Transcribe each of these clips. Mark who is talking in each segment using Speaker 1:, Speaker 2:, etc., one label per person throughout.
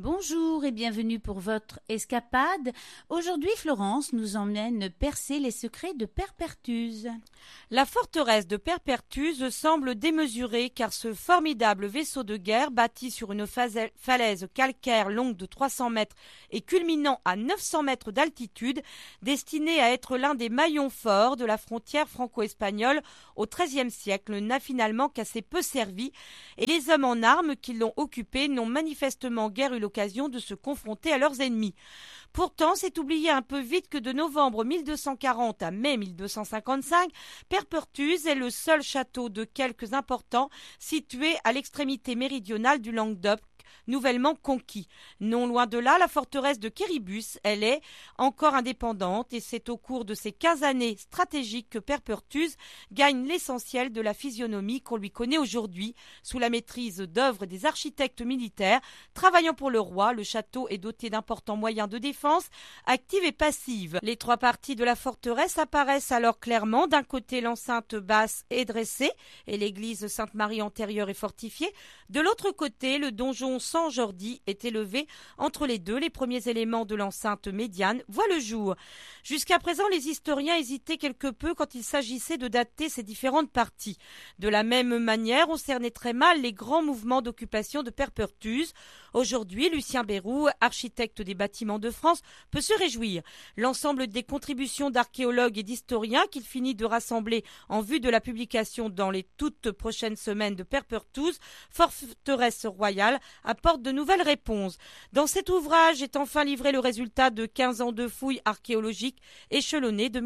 Speaker 1: Bonjour et bienvenue pour votre escapade. Aujourd'hui, Florence nous emmène percer les secrets de Perpertuse.
Speaker 2: La forteresse de Perpertuse semble démesurée car ce formidable vaisseau de guerre bâti sur une falaise calcaire longue de 300 mètres et culminant à 900 mètres d'altitude, destiné à être l'un des maillons forts de la frontière franco-espagnole au XIIIe siècle, n'a finalement qu'assez peu servi et les hommes en armes qui l'ont occupé n'ont manifestement guère eu l'occasion de se confronter à leurs ennemis. Pourtant, c'est oublié un peu vite que de novembre 1240 à mai 1255, Perpertuse est le seul château de quelques importants situé à l'extrémité méridionale du Languedoc, nouvellement conquis. Non loin de là, la forteresse de Quéribus, elle est encore indépendante et c'est au cours de ces 15 années stratégiques que Perpertuse gagne l'essentiel de la physionomie qu'on lui connaît aujourd'hui. Sous la maîtrise d'œuvres des architectes militaires travaillant pour le roi, le château est doté d'importants moyens de défense, active et passive. Les trois parties de la forteresse apparaissent alors clairement. D'un côté, l'enceinte basse est dressée et l'église Sainte-Marie antérieure est fortifiée. De l'autre côté, le donjon Saint-Jordi est élevé. Entre les deux, les premiers éléments de l'enceinte médiane voient le jour. Jusqu'à présent, les historiens hésitaient quelque peu quand il s'agissait de dater ces différentes parties. De la même manière, on cernait très mal les grands mouvements d'occupation de Perpertuse. Aujourd'hui, Lucien Beyroux, architecte des bâtiments de France, peut se réjouir. L'ensemble des contributions d'archéologues et d'historiens qu'il finit de rassembler en vue de la publication dans les toutes prochaines semaines de Perpertuse, forteresse royale, apporte de nouvelles réponses. Dans cet ouvrage est enfin livré le résultat de 15 ans de fouilles archéologiques échelonnées de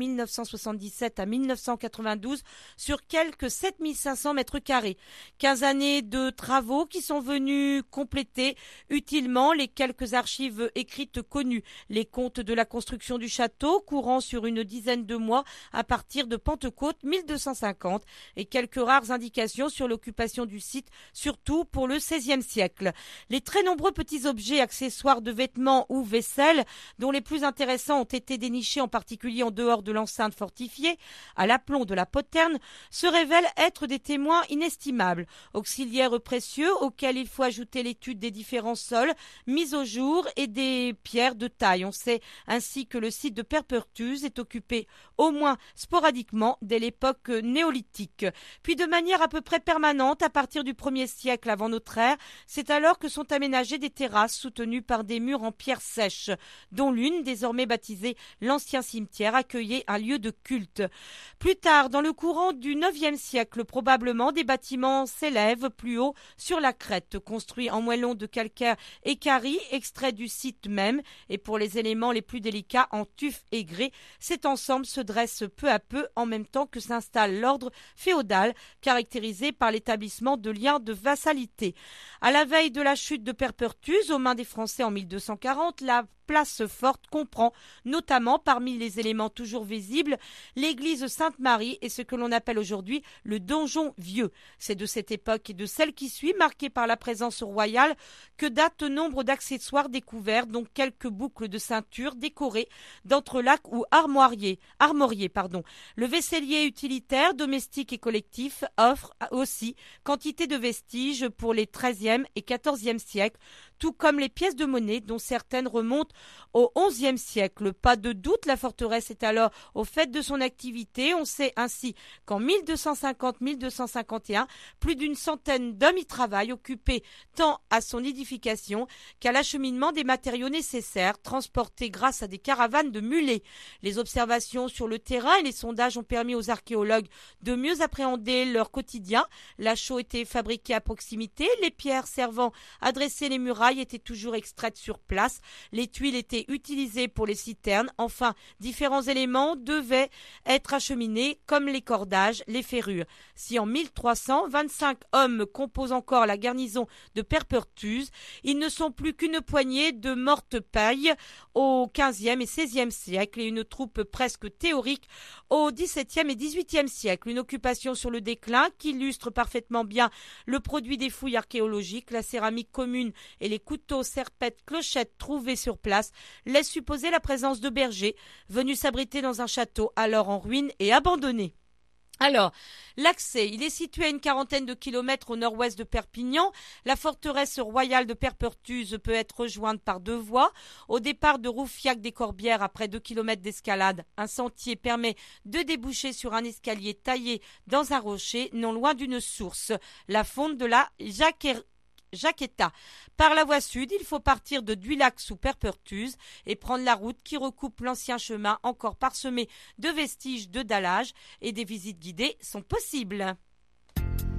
Speaker 2: 1977 à 1992 sur quelques 7500 mètres carrés. 15 années de travaux qui sont venus compléter utilement les quelques archives écrites connues. Les comptes de la construction du château courant sur une dizaine de mois à partir de Pentecôte 1250 et quelques rares indications sur l'occupation du site, surtout pour le XVIe siècle. Les très nombreux petits objets, accessoires de vêtements ou vaisselle, dont les plus intéressants ont été dénichés en particulier en dehors de l'enceinte fortifiée, à l'aplomb de la poterne, se révèlent être des témoins inestimables, auxiliaires précieux auxquels il faut ajouter l'étude des différents sols mis au jour et des pierres de taille. On sait ainsi que le site de Perpertuse est occupé au moins sporadiquement dès l'époque néolithique. Puis de manière à peu près permanente à partir du 1er siècle avant notre ère, c'est alors que sont aménagées des terrasses soutenues par des murs en pierre sèche, dont l'une, désormais baptisée l'ancien cimetière, accueillait un lieu de culte. Plus tard, dans le courant du IXe siècle, probablement des bâtiments s'élèvent plus haut sur la crête, construits en moellons de calcaire équarri, extraits du site même, et pour les éléments les plus délicats en tuf et grès, cet ensemble se dresse peu à peu en même temps que s'installe l'ordre féodal, caractérisé par l'établissement de liens de vassalité. À la veille de la chute de Perpertuse aux mains des Français en 1240, la place forte comprend, notamment parmi les éléments toujours visibles, l'église Sainte-Marie et ce que l'on appelle aujourd'hui le donjon vieux. C'est de cette époque et de celle qui suit, marquée par la présence royale, que date nombre d'accessoires découverts, dont quelques boucles de ceinture décorées d'entrelacs ou armoriés. Le vaisselier utilitaire, domestique et collectif offre aussi quantité de vestiges pour les XIIIe et XIVe siècles, tout comme les pièces de monnaie dont certaines remontent au XIe siècle. Pas de doute, la forteresse est alors au fait de son activité. On sait ainsi qu'en 1250-1251, plus d'une centaine d'hommes y travaillent, occupés tant à son édification qu'à l'acheminement des matériaux nécessaires, transportés grâce à des caravanes de mulets. Les observations sur le terrain et les sondages ont permis aux archéologues de mieux appréhender leur quotidien. La chaux était fabriquée à proximité, les pierres servant à dresser les murailles étaient toujours extraites sur place, les tuiles étaient utilisées pour les citernes, enfin, différents éléments devaient être acheminés comme les cordages, les ferrures. Si en 1300, 25 hommes composent encore la garnison de Perpertuse, ils ne sont plus qu'une poignée de morte-paille au XVe et XVIe siècle et une troupe presque théorique au XVIIe et XVIIIe siècle. Une occupation sur le déclin qui illustre parfaitement bien le produit des fouilles archéologiques, la céramique commune et les couteaux, serpettes, clochettes trouvés sur place laissent supposer la présence de bergers venus s'abriter dans un château alors en ruine et abandonné. Alors, l'accès, il est situé à une quarantaine de kilomètres au nord-ouest de Perpignan. La forteresse royale de Perpertuse peut être rejointe par 2 voies. Au départ de Roufiac-des-Corbières, après 2 kilomètres d'escalade, un sentier permet de déboucher sur un escalier taillé dans un rocher, non loin d'une source, la fonte de la Jaquetta. Par la voie sud, il faut partir de Duilac sous Perpertuse et prendre la route qui recoupe l'ancien chemin encore parsemé de vestiges de dallage, et des visites guidées sont possibles.